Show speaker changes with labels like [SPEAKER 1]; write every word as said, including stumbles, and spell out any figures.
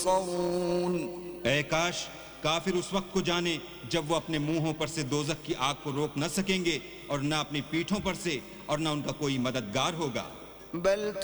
[SPEAKER 1] يبصرون
[SPEAKER 2] ऐ काश काफिर उस वक्त को जाने जब वो अपने मुंहों पर से दोजख की आग को रोक न सकेंगे और न अपनी पीठों पर से और न उनका कोई मददगार होगा।
[SPEAKER 1] बल